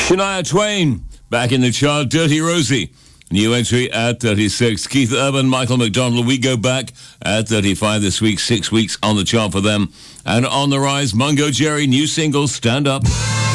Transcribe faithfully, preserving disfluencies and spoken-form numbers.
Shania Twain, back in the chart, Dirty Rosie. New entry at thirty-six. Keith Urban, Michael McDonald, we go back at thirty-five this week, six weeks on the chart for them. And on the rise, Mungo Jerry, new single, Stand Up.